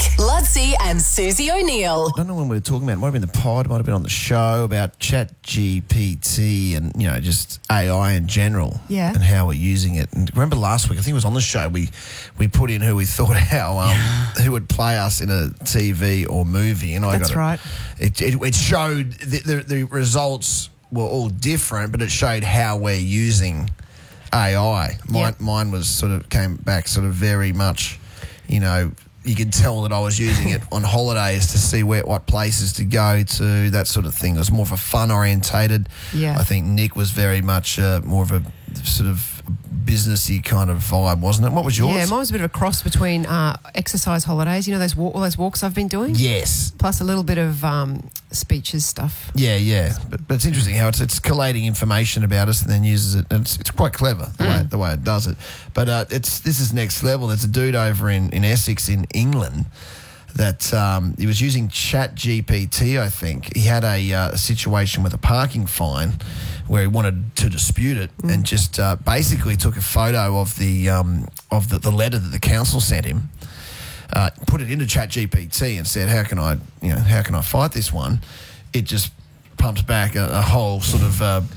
Ludsey and Susie O'Neill. I don't know when we were talking about, it might have been the pod, might have been on the show about ChatGPT and, just AI in general. Yeah. And how we're using it. And remember last week, I think it was on the show, we put in who we thought who would play us in a TV or movie. And That's right. It showed the results were all different, but it showed how we're using AI. Mine was came back very much, you could tell that I was using it on holidays to see what places to go to, that sort of thing. It was more of a fun orientated. Yeah. I think Nick was very much more of a sort of businessy kind of vibe, wasn't it? What was yours? Yeah, mine was a bit of a cross between exercise holidays, all those walks I've been doing. Yes. Plus a little bit of speeches stuff. Yeah. But it's interesting how it's collating information about us and then uses it. And it's quite clever the way it does it. But this is next level. There's a dude over in Essex in England that he was using ChatGPT, I think. He had a situation with a parking fine where he wanted to dispute it and just basically took a photo of the letter that the council sent him, put it into ChatGPT and said, how can I fight this one? It just pumps back a whole sort of,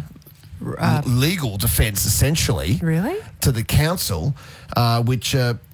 legal defence essentially. Really? To the council, which...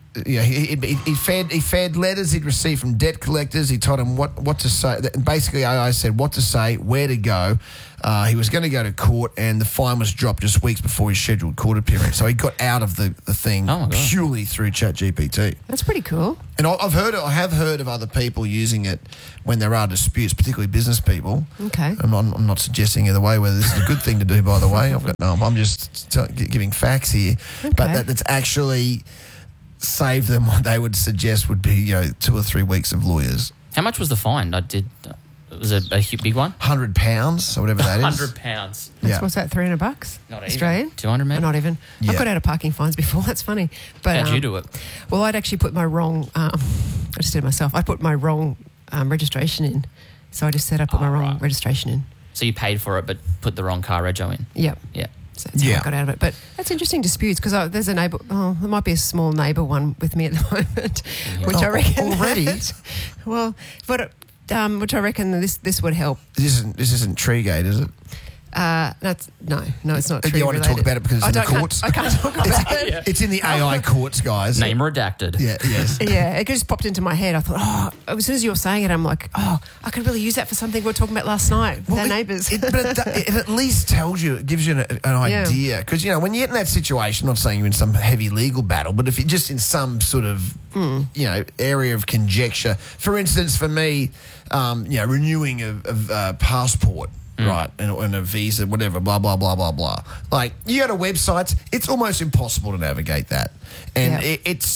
he fed letters he'd received from debt collectors. He told him what to say. And basically, AI said what to say, where to go. He was going to go to court, and the fine was dropped just weeks before his scheduled court appearance. So he got out of the thing purely through ChatGPT. That's pretty cool. And I have heard of other people using it when there are disputes, particularly business people. Okay. I'm not suggesting either way whether this is a good thing to do, by the way. I'm just giving facts here. Okay. But that's actually... save them what they would suggest would be 2 or 3 weeks of lawyers. How much was the fine? Was it a big one? £100 or whatever that is. £100. Yeah. What's that, $300? Not even. Australian? 200 maybe? Not even. Yeah. I've got out of parking fines before. That's funny. But How'd you do it? Well, I'd actually put my wrong... I just did it myself. I put my wrong registration in. So I just said I put my wrong registration in. So you paid for it but put the wrong car rego in? Yep. Yeah. So that's how I got out of it. But that's interesting disputes because there's a neighbour... Oh, there might be a small neighbour one with me at the moment, which I reckon... Already? Well, but which I reckon this would help. This isn't Treegate, is it? No, it's not true. Do you want to talk about it because it's in the courts? I can't talk about it. Yeah. It's in the AI courts, guys. Name redacted. Yeah, yes. Yeah, it just popped into my head. I thought, as soon as you were saying it, I'm like, I could really use that for something we were talking about last night with our neighbours. But it at least tells you, it gives you an idea. Because, when you get in that situation, I'm not saying you're in some heavy legal battle, but if you're just in some sort of, area of conjecture. For instance, for me, renewing a passport, right, and a visa, whatever, blah, blah, blah, blah, blah. Like, you go to websites, it's almost impossible to navigate that. And it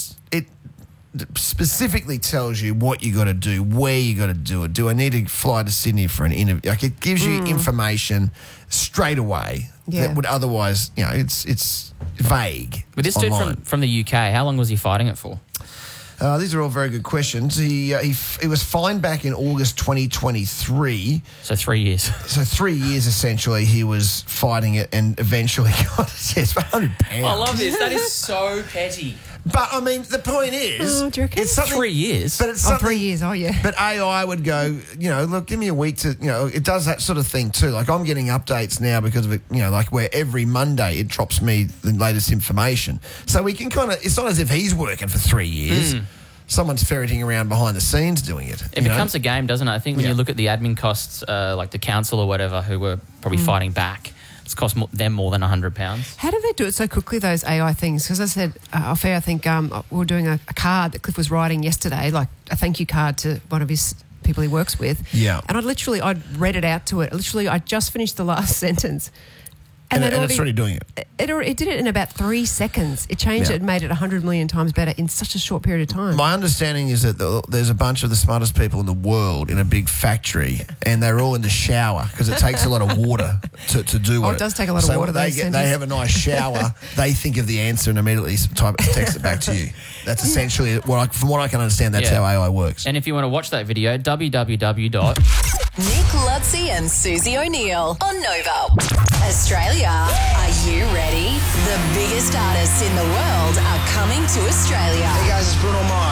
specifically tells you what you got to do, where you got to do it. Do I need to fly to Sydney for an interview? Like, it gives you information straight away that would otherwise, it's vague. With this dude from the UK, how long was he fighting it for? These are all very good questions. He was fined back in August 2023. So 3 years. So 3 years, essentially, he was fighting it and eventually got it for £100. I love this. That is so petty. But, I mean, the point is... do you reckon? It's something, 3 years? But it's something, 3 years, yeah. But AI would go, look, give me a week to... it does that sort of thing too. Like, I'm getting updates now because of it, like where every Monday it drops me the latest information. So we can kind of... It's not as if he's working for 3 years. Someone's ferreting around behind the scenes doing it. It becomes a game, doesn't it? I think when you look at the admin costs, like the council or whatever, who were probably fighting back, it's cost them more than £100. How do they do it so quickly, those AI things? Because I said, off air, I think we were doing a card that Cliff was writing yesterday, like a thank you card to one of his people he works with. Yeah. And I'd read it out to it. I just finished the last sentence. And it's already doing it. It did it in about 3 seconds. It changed it and made it 100 million times better in such a short period of time. My understanding is that there's a bunch of the smartest people in the world in a big factory and they're all in the shower because it takes a lot of water to do what it does take a lot of water. They have a nice shower, they think of the answer and immediately text it back to you. That's essentially, from what I can understand, that's how AI works. And if you want to watch that video, www. Nick Ludsey and Susie O'Neill on Nova. Australia, are you ready? The biggest artists in the world are coming to Australia. Hey guys, it's Bruno Mars.